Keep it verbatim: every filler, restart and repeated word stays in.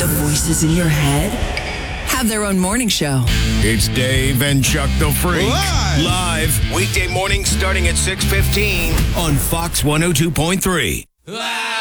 the voices in your head have their own morning show. It's Dave and Chuck the Freak. Live. Live. Weekday mornings starting at six fifteen on Fox one oh two point three.